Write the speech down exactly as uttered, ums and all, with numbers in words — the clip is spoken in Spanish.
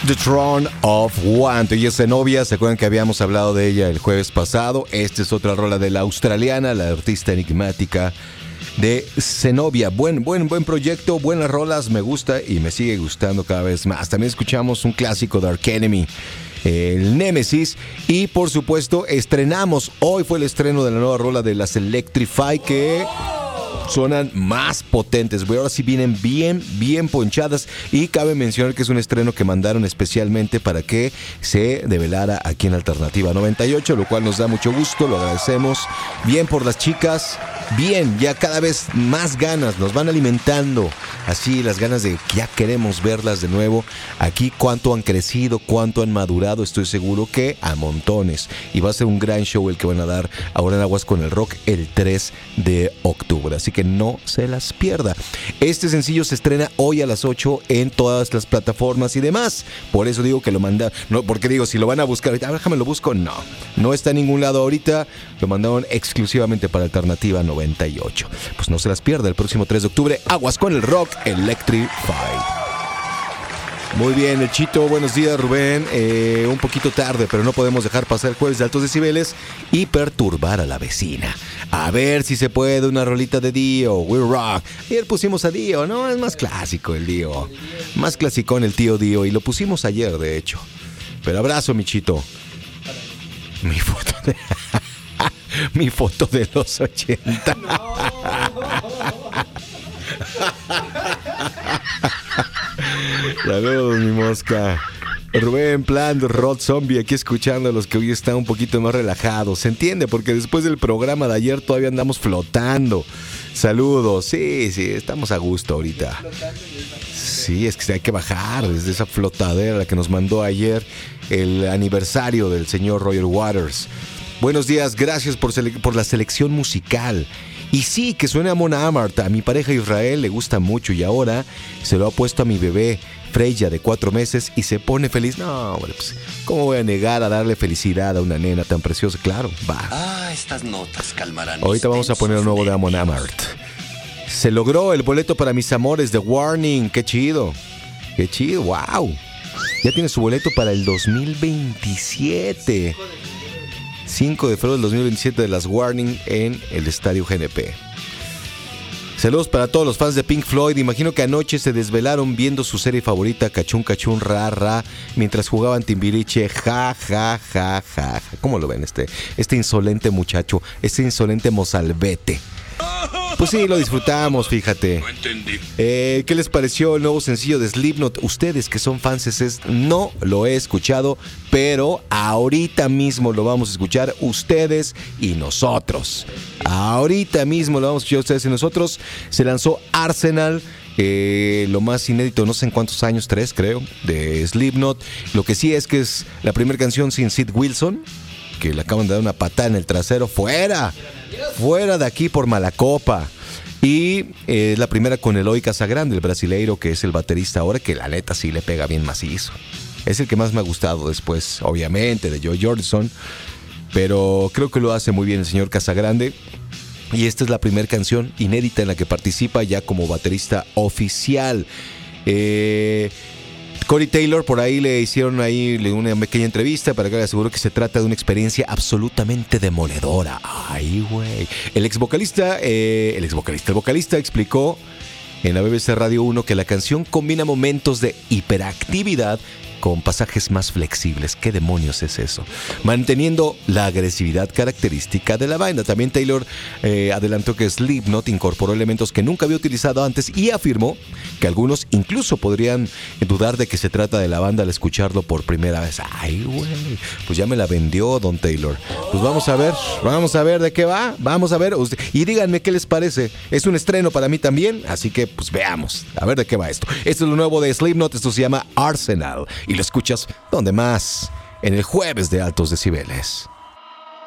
The Throne of One. Ella es Zenobia, ¿se acuerdan que habíamos hablado de ella el jueves pasado? Esta es otra rola de la australiana, la artista enigmática de Zenobia. Buen, buen, buen proyecto, buenas rolas, me gusta y me sigue gustando cada vez más. También escuchamos un clásico de Arch Enemy, el Nemesis, y por supuesto estrenamos, hoy fue el estreno de la nueva rola de las Electrify, que suenan más potentes, ahora sí vienen bien, bien ponchadas, y cabe mencionar que es un estreno que mandaron especialmente para que se develara aquí en Alternativa noventa y ocho, lo cual nos da mucho gusto, lo agradecemos. Bien por las chicas, bien, ya cada vez más ganas, nos van alimentando así las ganas de que ya queremos verlas de nuevo. Aquí cuánto han crecido, cuánto han madurado, estoy seguro que a montones, y va a ser un gran show el que van a dar ahora en Aguas con el Rock el tres de octubre, así que no se las pierda. Este sencillo se estrena hoy a las ocho en todas las plataformas y demás, por eso digo que lo manda, no, porque digo, si lo van a buscar ahorita, déjame lo busco, no, no está en ningún lado ahorita, lo mandaron exclusivamente para Alternativa noventa y ocho, pues no se las pierda el próximo tres de octubre, Aguas con el Rock Electrified. Muy bien, el Chito, buenos días, Rubén. Eh, un poquito tarde, pero no podemos dejar pasar el jueves de altos decibeles y perturbar a la vecina. A ver si se puede una rolita de Dio, We Rock. Ayer pusimos a Dio, ¿no? Es más clásico el Dio. Más clasicón el tío Dio, y lo pusimos ayer, de hecho. Pero abrazo, mi Chito. Mi foto de... mi foto de los ochenta. Saludos, mi mosca. Rubén Plan, Rod Zombie, aquí escuchando a los que hoy están un poquito más relajados. Se entiende, porque después del programa de ayer todavía andamos flotando. Saludos, sí, sí, estamos a gusto ahorita. Sí, es que hay que bajar desde esa flotadera que nos mandó ayer el aniversario del señor Roger Waters. Buenos días, gracias por, sele- por la selección musical. Y sí, que suene a Mona Amart. A mi pareja Israel le gusta mucho y ahora se lo ha puesto a mi bebé Freya de cuatro meses y se pone feliz. No, hombre, pues, ¿cómo voy a negar a darle felicidad a una nena tan preciosa? Claro, va. Ah, estas notas calmarán. Ahorita vamos a poner el nuevo de Amon Amart. Se logró el boleto para Mis Amores de Warning. Qué chido. Qué chido, wow. Ya tiene su boleto para el dos mil veintisiete. cinco de febrero del dos mil veintisiete de las Warning en el Estadio G N P. Saludos para todos los fans de Pink Floyd. Imagino que anoche se desvelaron viendo su serie favorita, Cachún Cachún Ra Ra, mientras jugaban Timbiriche. Ja, ja, ja, ja, ja. ¿Cómo lo ven este, este insolente muchacho? Este insolente mozalbete. Pues sí, lo disfrutamos, fíjate. No entendí. Eh, ¿Qué les pareció el nuevo sencillo de Slipknot? Ustedes que son fans, es, no lo he escuchado, pero ahorita mismo lo vamos a escuchar ustedes y nosotros. Ahorita mismo lo vamos a escuchar ustedes y nosotros. Se lanzó Arsenal, eh, lo más inédito, no sé en cuántos años, tres creo, de Slipknot. Lo que sí es que es la primera canción sin Sid Wilson, que le acaban de dar una patada en el trasero. ¡Fuera! Fuera de aquí por mala copa. Y eh, la primera con Eloy Casagrande, el brasileiro, que es el baterista ahora, que la neta sí le pega bien macizo. Es el que más me ha gustado después, obviamente, de Joy Jordison. Pero creo que lo hace muy bien el señor Casagrande. Y esta es la primera canción inédita en la que participa ya como baterista oficial. Eh... Corey Taylor, por ahí le hicieron ahí una pequeña entrevista para que le aseguró que se trata de una experiencia absolutamente demoledora. Ay, güey. El ex vocalista, eh, el ex vocalista, el vocalista explicó en la B B C Radio uno que la canción combina momentos de hiperactividad con pasajes más flexibles. ¿Qué demonios es eso? Manteniendo la agresividad característica de la banda. También Taylor eh, adelantó que Slipknot incorporó elementos que nunca había utilizado antes y afirmó que algunos incluso podrían dudar de que se trata de la banda al escucharlo por primera vez. Ay, güey, pues ya me la vendió Don Taylor. Pues vamos a ver, vamos a ver de qué va, vamos a ver. Y díganme qué les parece. Es un estreno para mí también, así que pues veamos, a ver de qué va esto. Esto es lo nuevo de Slipknot, esto se llama Arsenal. Y lo escuchas, ¿dónde más? En el jueves de Altos Decibeles.